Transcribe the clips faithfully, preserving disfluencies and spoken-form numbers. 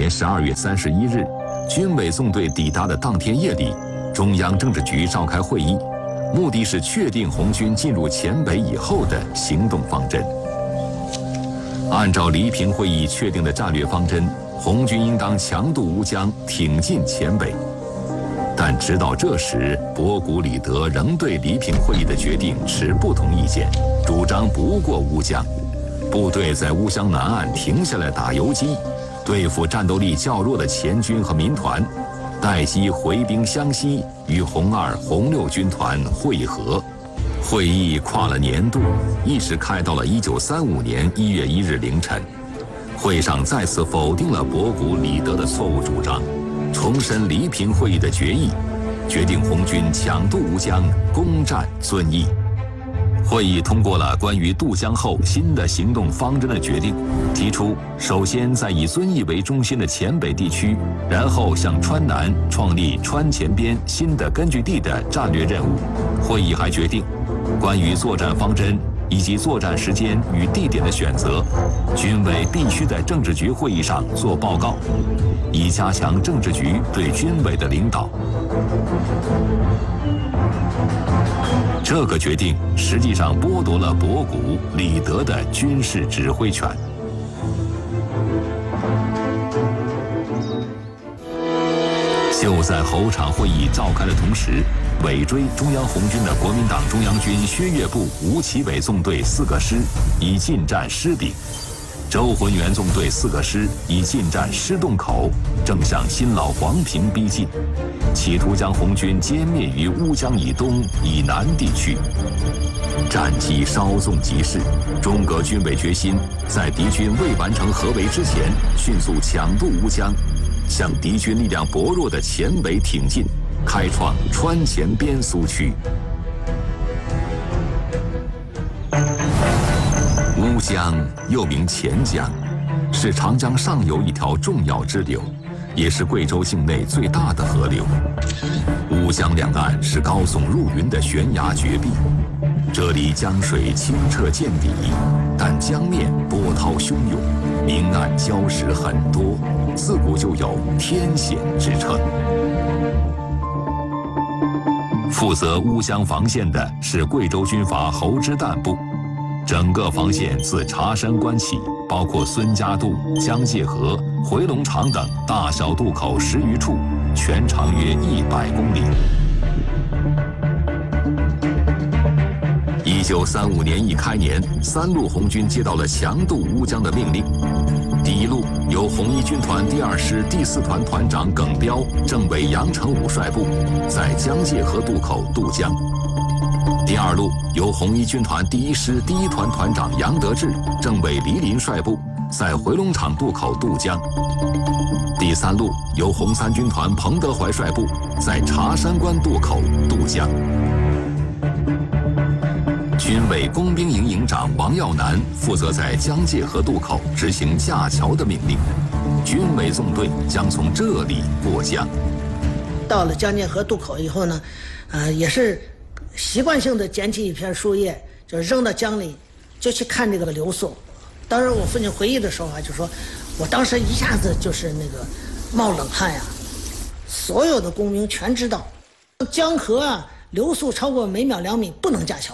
年十二月三十一日，军委纵队抵达的当天夜里，中央政治局召开会议，目的是确定红军进入黔北以后的行动方针。按照黎平会议确定的战略方针，红军应当强渡乌江，挺进黔北。但直到这时，博古、李德仍对黎平会议的决定持不同意见，主张不过乌江，部队在乌江南岸停下来打游击，对付战斗力较弱的黔军和民团，待机回兵湘西，与红二、红六军团会合。会议跨了年度，一直开到了一九三五年一月一日凌晨。会上再次否定了博古、李德的错误主张，重申黎平会议的决议，决定红军抢渡乌江，攻占遵义。会议通过了关于渡江后新的行动方针的决定，提出首先在以遵义为中心的黔北地区，然后向川南创立川黔边新的根据地的战略任务。会议还决定，关于作战方针以及作战时间与地点的选择，军委必须在政治局会议上做报告，以加强政治局对军委的领导。这个决定实际上剥夺了博古、李德的军事指挥权。就在侯场会议召开的同时，尾追中央红军的国民党中央军薛岳部吴奇伟纵队四个师已进占狮饼，周浑元纵队四个师已进占狮洞口，正向新老黄平逼近，企图将红军歼灭于乌江以东以南地区。战机稍纵即逝，中革军委决心在敌军未完成合围之前，迅速抢渡乌江，向敌军力量薄弱的黔北挺进，开创川黔边苏区。乌江又名钱江，是长江上游一条重要支流，也是贵州境内最大的河流。乌江两岸是高耸入云的悬崖绝壁，这里江水清澈见底，但江面波涛汹涌，明暗礁石很多，自古就有天险之称。负责乌江防线的是贵州军阀侯之旦部，整个防线自茶山关起，包括孙家渡、江界河、回龙场等大小渡口十余处，全长约一百公里。一九三五年一开年，三路红军接到了强渡乌江的命令。第一路由红一军团第二师第四团团长耿彪、政委杨成武率部，在江界河渡口渡江。第二路由红一军团第一师第一团团长杨得志、政委黎林率部，在回龙场渡口渡江。第三路由红三军团彭德怀率部，在茶山关渡口渡江。军委工兵营营长王耀南负责在江界河渡口执行架桥的命令，军委纵队将从这里过江。 到了江界河渡口以后呢，呃，也是习惯性的捡起一片树叶，就扔到江里，就去看这个流速。当时我父亲回忆的时候啊，就说，我当时一下子就是那个冒冷汗呀。所有的工兵全知道，江河啊流速超过每秒两米不能架桥。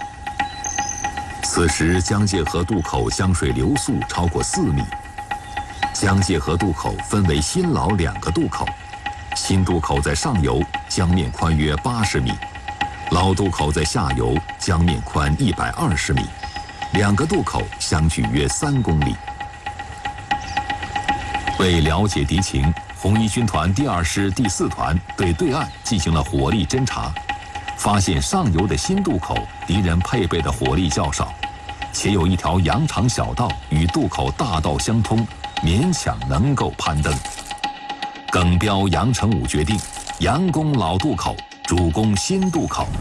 此时江界河渡口江水流速超过四米。江界河渡口分为新老两个渡口，新渡口在上游，江面宽约八十米；老渡口在下游，江面宽一百二十米。两个渡口相距约三公里。为了解敌情，红一军团第二师第四团对对岸进行了火力侦察，发现上游的新渡口敌人配备的火力较少，且有一条羊肠小道与渡口大道相通，勉强能够攀登。耿彪、杨成武决定佯攻老渡口，主攻新渡口。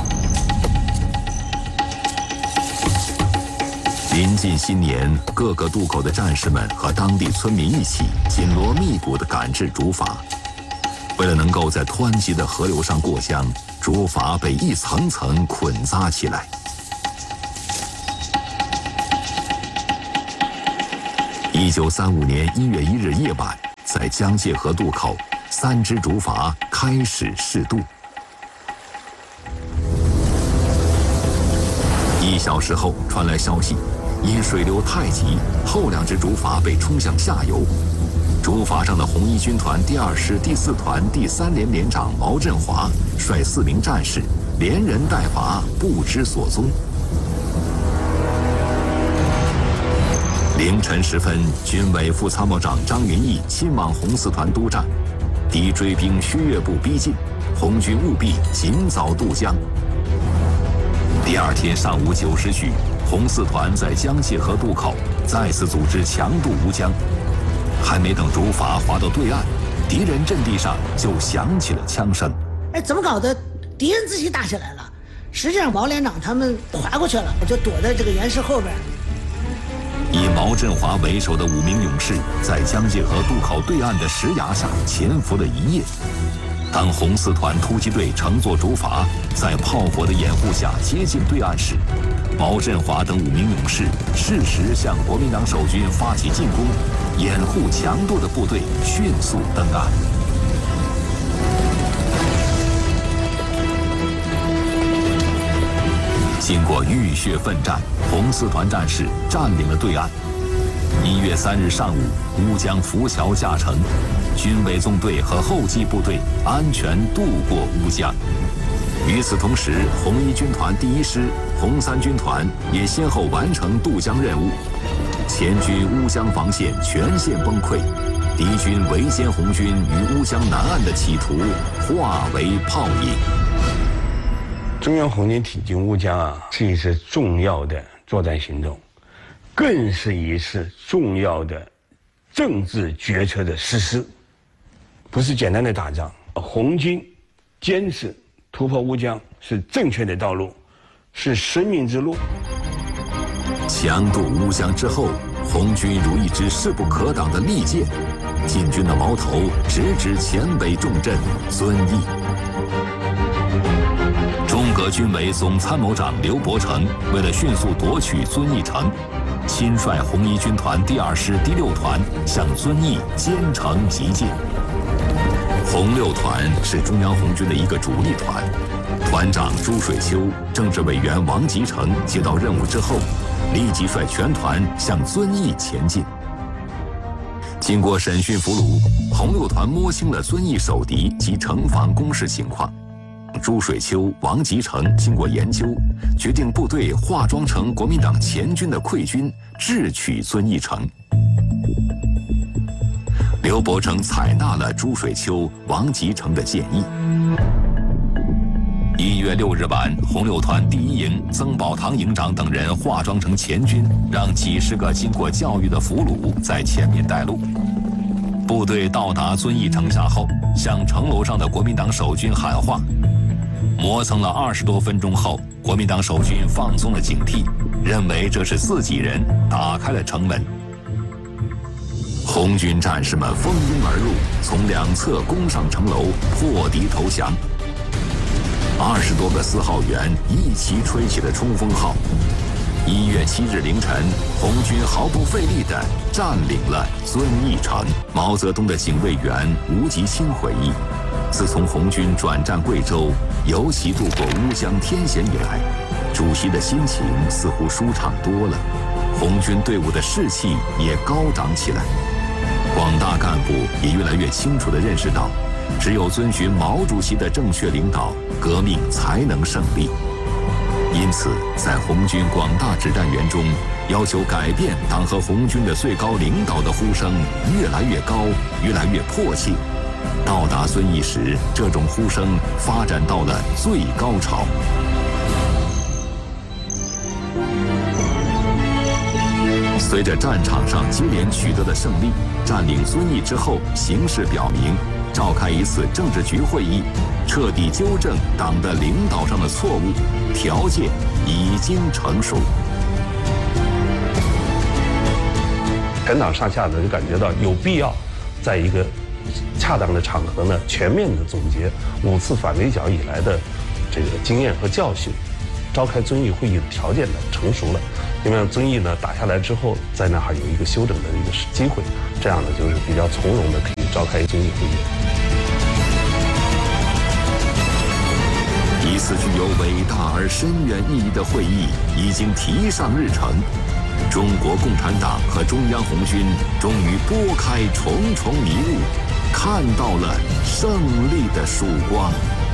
临近新年，各个渡口的战士们和当地村民一起紧锣密鼓地赶制竹筏。为了能够在湍急的河流上过江，竹筏被一层层捆扎起来。一九三五年一月一日夜晚， 在江界河渡口，三支竹筏开始试渡。一小时后传来消息，因水流太急，后两支竹筏被冲向下游。竹筏上的红一军团第二师第四团第三连连长毛振华率四名战士连人带筏不知所踪。凌晨时分，军委副参谋长张云逸亲往红四团督战，敌追兵薛岳部逼近，红军务必尽早渡江。第二天上午九时许，红四团在江界河渡口再次组织强渡吴江。还没等竹筏划到对岸，敌人阵地上就响起了枪声。 哎，怎么搞的？敌人自己打起来了。实际上，毛连长他们划过去了，就躲在这个岩石后边。 以毛振华为首的五名勇士在江界河渡口对岸的石崖上潜伏了一夜。当红四团突击队乘坐竹筏在炮火的掩护下接近对岸时，毛振华等五名勇士适时向国民党守军发起进攻，掩护强渡的部队迅速登岸。经过浴血奋战，红四团战士占领了对岸。一月三日上午，乌江浮桥架成，军委纵队和后继部队安全渡过乌江。与此同时，红一军团第一师、红三军团也先后完成渡江任务。前军乌江防线全线崩溃，敌军围歼红军于乌江南岸的企图化为泡影。 中央红军挺进乌江啊，是一次重要的作战行动，更是一次重要的政治决策的实施，不是简单的打仗。红军坚持突破乌江是正确的道路，是生命之路。 强渡乌江之后，红军如一支势不可挡的利箭，进军的矛头直指黔北重镇遵义。中革军委总参谋长刘伯承为了迅速夺取遵义城，亲率红一军团第二师第六团向遵义兼程急进。红六团是中央红军的一个主力团，团长朱水秋、政治委员王吉成接到任务之后，立即率全团向遵义前进。经过审讯俘虏，红六团摸清了遵义守敌及城防工事情况。朱水秋、王吉成经过研究，决定部队化妆成国民党前军的溃军，智取遵义城。刘伯承采纳了朱水秋、王吉成的建议。一月六日晚，红六团第一营曾宝堂营长等人化妆成前军，让几十个经过教育的俘虏在前面带路。部队到达遵义城下后，向城楼上的国民党守军喊话。磨蹭了二十多分钟后，国民党守军放松了警惕，认为这是自己人，打开了城门。红军战士们蜂拥而入，从两侧攻上城楼，破敌投降。二十多个四号员一齐吹起了冲锋号。一月七日凌晨，红军毫不费力地占领了遵义城。毛泽东的警卫员吴吉清回忆，自从红军转战贵州，尤其渡过乌江天险以来，主席的心情似乎舒畅多了，红军队伍的士气也高涨起来。广大干部也越来越清楚地认识到，只有遵循毛主席的正确领导，革命才能胜利。因此，在红军广大指战员中，要求改变党和红军的最高领导的呼声越来越高，越来越迫切。到达遵义时，这种呼声发展到了最高潮。随着战场上接连取得的胜利，占领遵义之后，形势表明，召开一次政治局会议，彻底纠正党的领导上的错误，条件已经成熟。 全党上下的就感觉到有必要，在一个恰当的场合呢，全面的总结五次反围剿以来的这个经验和教训，召开遵义会议的条件呢成熟了， 因为让争议呢打下来之后，在那儿有一个休整的一个机会，这样呢就是比较从容的可以召开争议会议。 一次具有伟大而深远意义的会议已经提上日程，中国共产党和中央红军终于拨开重重迷雾，看到了胜利的曙光。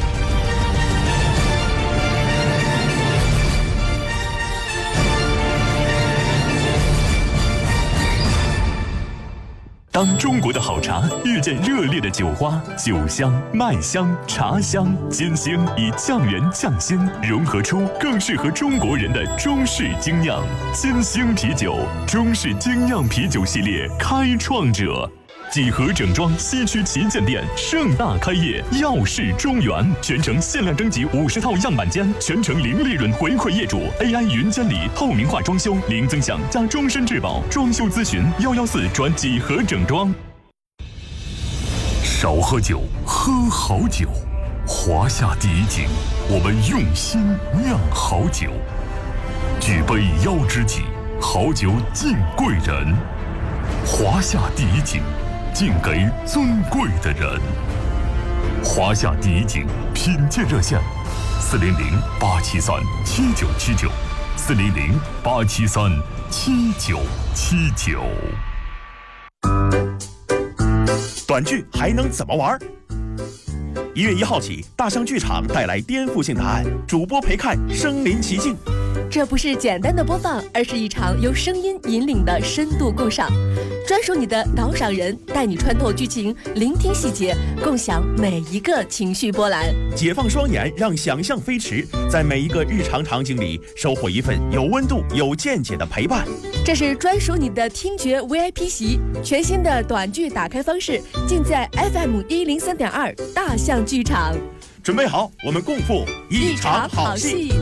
当中国的好茶遇见热烈的酒花，酒香、麦香、茶香、金星以酱圆酱心融合出更适合中国人的中式精酿。金星啤酒，中式精酿啤酒系列开创者。几何整装西区旗舰店盛大开业，耀世中原全程限量征集五十套样板间，全程零利润回馈业主 ，A I 云监理，透明化装修，零增享加终身质保。装修咨询幺幺四转几何整装。少喝酒，喝好酒。华夏第一景，我们用心酿好酒。举杯邀知己，好酒敬贵人。华夏第一景。敬给尊贵的人。华夏第一景品鉴热线：四零零八七三七九七九，四零零八七三七九七九。 短剧还能怎么玩？一月一号起，大象剧场带来颠覆性答案，主播陪看身临其境。 这不是简单的播放，而是一场由声音引领的深度共赏。专属你的导赏人带你穿透剧情，聆听细节，共享每一个情绪波澜。 解放双眼，让想象飞驰，在每一个日常场景里收获一份有温度、有见解的陪伴。 这是专属你的听觉 V I P 席，全新的短剧打开方式，尽在 F M 一零三点二大象剧场。 准备好，我们共赴一场好戏。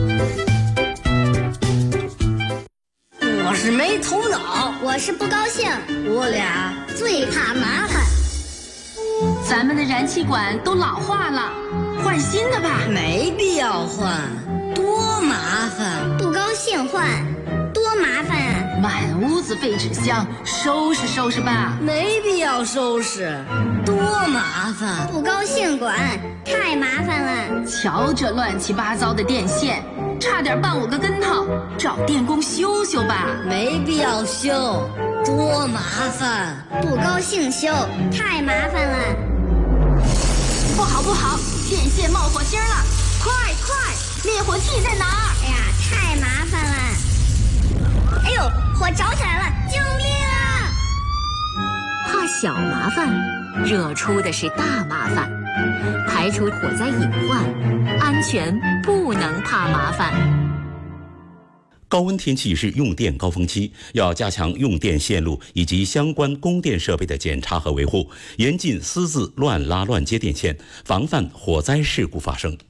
我是没头脑， 我是不高兴， 我俩最怕麻烦。 咱们的燃气管都老化了，换新的吧。 没必要换，多麻烦。 不高兴换，多麻烦啊！ 满屋子废纸箱，收拾收拾吧。 没必要收拾，多麻烦。 不高兴管，太麻烦了。 瞧这乱七八糟的电线，差点绊我个跟头，找电工修修吧。 没必要修，多麻烦。 不高兴修，太麻烦了。 不好不好，电线冒火星了，快快，灭火器在哪儿？ 哎呀，太麻烦了。哎呦，火着起来了，救命啊！ 怕小麻烦，惹出的是大麻烦。排除火灾隐患，安全不能怕麻烦。 高温天气是用电高峰期，要加强用电线路以及相关供电设备的检查和维护，严禁私自乱拉乱接电线，防范火灾事故发生。